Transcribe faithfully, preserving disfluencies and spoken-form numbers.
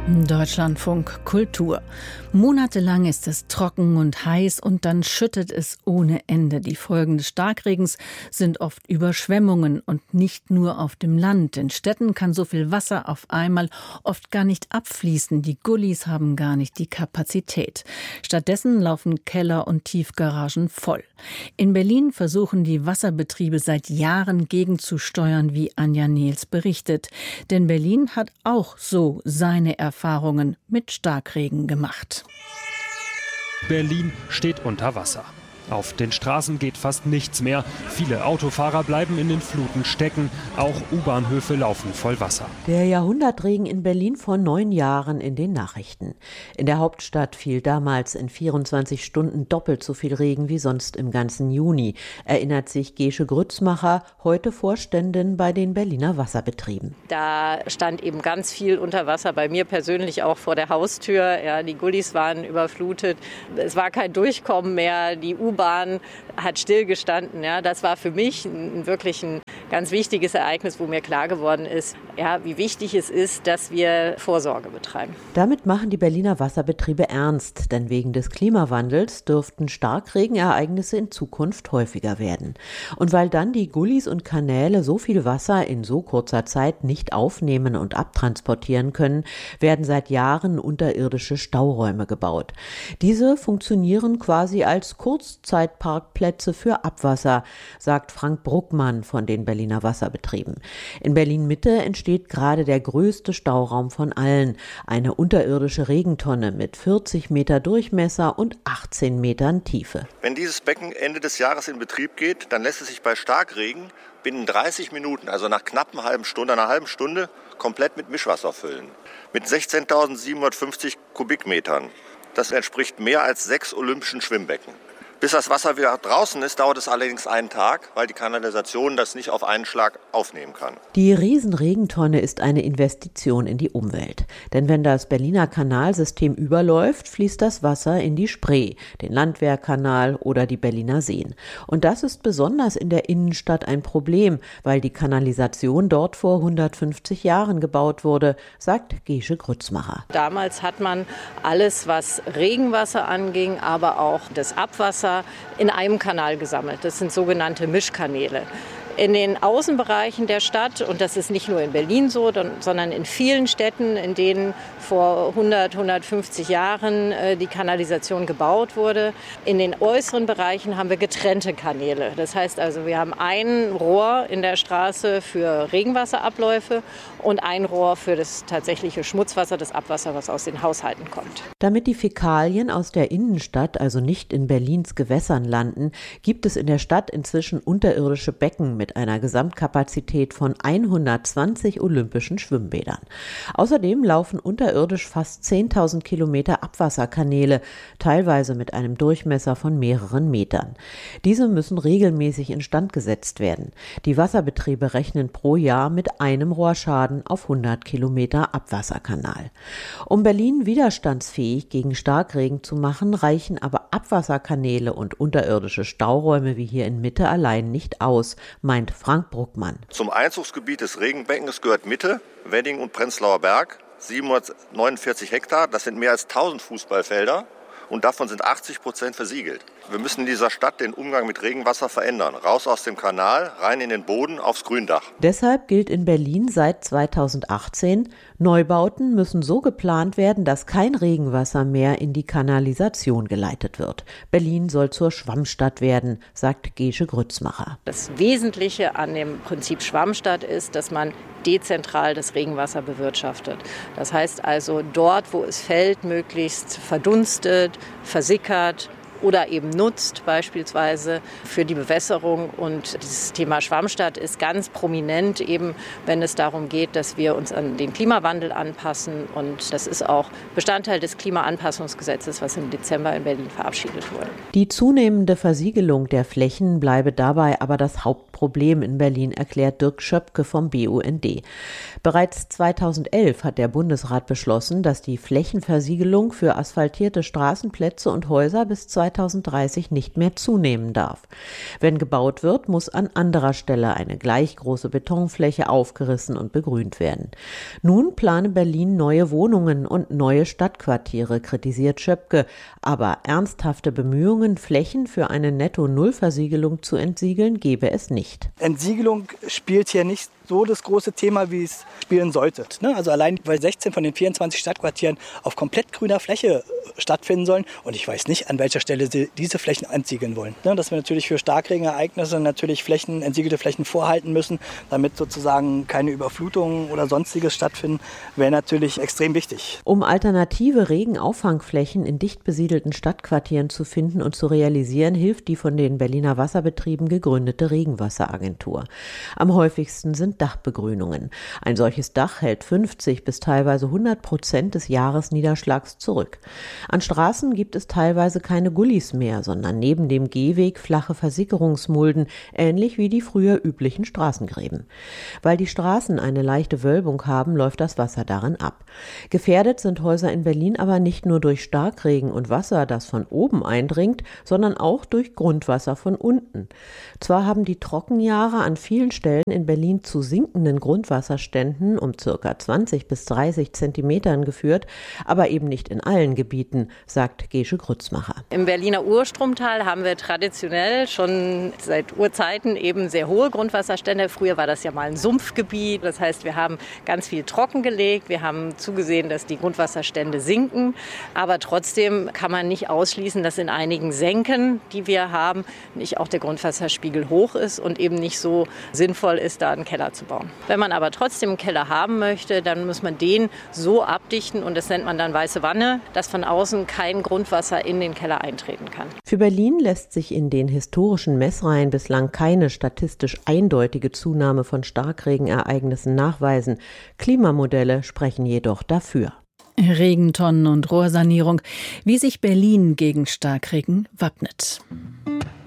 Deutschlandfunk Kultur. Monatelang ist es trocken und heiß und dann schüttet es ohne Ende. Die Folgen des Starkregens sind oft Überschwemmungen und nicht nur auf dem Land. In Städten kann so viel Wasser auf einmal oft gar nicht abfließen. Die Gullis haben gar nicht die Kapazität. Stattdessen laufen Keller und Tiefgaragen voll. In Berlin versuchen die Wasserbetriebe seit Jahren gegenzusteuern, wie Anja Nehls berichtet. Denn Berlin hat auch so seine Erfahrungen Erfahrungen mit Starkregen gemacht. Berlin steht unter Wasser. Auf den Straßen geht fast nichts mehr. Viele Autofahrer bleiben in den Fluten stecken. Auch U-Bahnhöfe laufen voll Wasser. Der Jahrhundertregen in Berlin vor neun Jahren in den Nachrichten. In der Hauptstadt fiel damals in vierundzwanzig Stunden doppelt so viel Regen wie sonst im ganzen Juni, erinnert sich Gesche Grützmacher, heute Vorständin bei den Berliner Wasserbetrieben. Da stand eben ganz viel unter Wasser, bei mir persönlich auch vor der Haustür. Ja, die Gullis waren überflutet. Es war kein Durchkommen mehr. Die U-Bahn Bahn hat stillgestanden. Ja, das war für mich ein, wirklich ein ganz wichtiges Ereignis, wo mir klar geworden ist, ja, wie wichtig es ist, dass wir Vorsorge betreiben. Damit machen die Berliner Wasserbetriebe ernst, denn wegen des Klimawandels dürften Starkregenereignisse in Zukunft häufiger werden. Und weil dann die Gullis und Kanäle so viel Wasser in so kurzer Zeit nicht aufnehmen und abtransportieren können, werden seit Jahren unterirdische Stauräume gebaut. Diese funktionieren quasi als Kurzzeitparkplätze für Abwasser, sagt Frank Bruckmann von den Berliner Wasserbetrieben. In Berlin-Mitte entsteht gerade der größte Stauraum von allen, eine unterirdische Regentonne mit vierzig Meter Durchmesser und achtzehn Metern Tiefe. Wenn dieses Becken Ende des Jahres in Betrieb geht, dann lässt es sich bei Starkregen binnen dreißig Minuten, also nach knapp einer halben Stunde, einer halben Stunde, komplett mit Mischwasser füllen. Mit sechzehntausendsiebenhundertfünfzig Kubikmetern. Das entspricht mehr als sechs olympischen Schwimmbecken. Bis das Wasser wieder draußen ist, dauert es allerdings einen Tag, weil die Kanalisation das nicht auf einen Schlag aufnehmen kann. Die Riesenregentonne ist eine Investition in die Umwelt. Denn wenn das Berliner Kanalsystem überläuft, fließt das Wasser in die Spree, den Landwehrkanal oder die Berliner Seen. Und das ist besonders in der Innenstadt ein Problem, weil die Kanalisation dort vor hundertfünfzig Jahren gebaut wurde, sagt Gesche Grützmacher. Damals hat man alles, was Regenwasser anging, aber auch das Abwasser in einem Kanal gesammelt. Das sind sogenannte Mischkanäle. In den Außenbereichen der Stadt, und das ist nicht nur in Berlin so, sondern in vielen Städten, in denen vor hundert, hundertfünfzig Jahren die Kanalisation gebaut wurde, in den äußeren Bereichen haben wir getrennte Kanäle. Das heißt also, wir haben ein Rohr in der Straße für Regenwasserabläufe und ein Rohr für das tatsächliche Schmutzwasser, das Abwasser, was aus den Haushalten kommt. Damit die Fäkalien aus der Innenstadt, also nicht in Berlins Gewässern landen, gibt es in der Stadt inzwischen unterirdische Becken mit einer Gesamtkapazität von hundertzwanzig olympischen Schwimmbädern. Außerdem laufen unterirdisch fast zehntausend Kilometer Abwasserkanäle, teilweise mit einem Durchmesser von mehreren Metern. Diese müssen regelmäßig instand gesetzt werden. Die Wasserbetriebe rechnen pro Jahr mit einem Rohrschaden auf hundert Kilometer Abwasserkanal. Um Berlin widerstandsfähig gegen Starkregen zu machen, reichen aber Abwasserkanäle und unterirdische Stauräume wie hier in Mitte allein nicht aus, meint Frank Bruckmann. Zum Einzugsgebiet des Regenbeckens gehört Mitte, Wedding und Prenzlauer Berg, siebenhundertneunundvierzig Hektar, das sind mehr als tausend Fußballfelder. Und davon sind achtzig Prozent versiegelt. Wir müssen in dieser Stadt den Umgang mit Regenwasser verändern. Raus aus dem Kanal, rein in den Boden, aufs Gründach. Deshalb gilt in Berlin seit zweitausendachtzehn, Neubauten müssen so geplant werden, dass kein Regenwasser mehr in die Kanalisation geleitet wird. Berlin soll zur Schwammstadt werden, sagt Gesche Grützmacher. Das Wesentliche an dem Prinzip Schwammstadt ist, dass man dezentral das Regenwasser bewirtschaftet. Das heißt also, dort, wo es fällt, möglichst verdunstet, versickert oder eben nutzt, beispielsweise für die Bewässerung. Und dieses Thema Schwammstadt ist ganz prominent, eben wenn es darum geht, dass wir uns an den Klimawandel anpassen. Und das ist auch Bestandteil des Klimaanpassungsgesetzes, was im Dezember in Berlin verabschiedet wurde. Die zunehmende Versiegelung der Flächen bleibe dabei aber das Hauptproblem Problem in Berlin, erklärt Dirk Schöpke vom B U N D. Bereits zweitausendelf hat der Bundesrat beschlossen, dass die Flächenversiegelung für asphaltierte Straßenplätze und Häuser bis zweitausenddreißig nicht mehr zunehmen darf. Wenn gebaut wird, muss an anderer Stelle eine gleich große Betonfläche aufgerissen und begrünt werden. Nun plane Berlin neue Wohnungen und neue Stadtquartiere, kritisiert Schöpke. Aber ernsthafte Bemühungen, Flächen für eine Netto-Null-Versiegelung zu entsiegeln, gebe es nicht. Entsiegelung spielt hier nicht so das große Thema, wie es spielen sollte. Also allein, weil sechzehn von den vierundzwanzig Stadtquartieren auf komplett grüner Fläche stattfinden sollen. Und ich weiß nicht, an welcher Stelle sie diese Flächen entsiegeln wollen. Dass wir natürlich für Starkregenereignisse natürlich Flächen, entsiegelte Flächen vorhalten müssen, damit sozusagen keine Überflutungen oder sonstiges stattfinden, wäre natürlich extrem wichtig. Um alternative Regenauffangflächen in dicht besiedelten Stadtquartieren zu finden und zu realisieren, hilft die von den Berliner Wasserbetrieben gegründete Regenwasseragentur. Am häufigsten sind Dachbegrünungen. Ein solches Dach hält fünfzig bis teilweise hundert Prozent des Jahresniederschlags zurück. An Straßen gibt es teilweise keine Gullis mehr, sondern neben dem Gehweg flache Versickerungsmulden, ähnlich wie die früher üblichen Straßengräben. Weil die Straßen eine leichte Wölbung haben, läuft das Wasser darin ab. Gefährdet sind Häuser in Berlin aber nicht nur durch Starkregen und Wasser, das von oben eindringt, sondern auch durch Grundwasser von unten. Zwar haben die Trockenjahre an vielen Stellen in Berlin zu sinkenden Grundwasserständen um ca. zwanzig bis dreißig Zentimetern geführt, aber eben nicht in allen Gebieten, sagt Gesche Grützmacher. Im Berliner Urstromtal haben wir traditionell schon seit Urzeiten eben sehr hohe Grundwasserstände. Früher war das ja mal ein Sumpfgebiet. Das heißt, wir haben ganz viel trockengelegt. Wir haben zugesehen, dass die Grundwasserstände sinken. Aber trotzdem kann man nicht ausschließen, dass in einigen Senken, die wir haben, nicht auch der Grundwasserspiegel hoch ist und eben nicht so sinnvoll ist, da einen Keller zu bauen. Wenn man aber trotzdem einen Keller haben möchte, dann muss man den so abdichten, und das nennt man dann weiße Wanne, dass von außen kein Grundwasser in den Keller eintreten kann. Für Berlin lässt sich in den historischen Messreihen bislang keine statistisch eindeutige Zunahme von Starkregenereignissen nachweisen. Klimamodelle sprechen jedoch dafür. Regentonnen und Rohrsanierung, wie sich Berlin gegen Starkregen wappnet.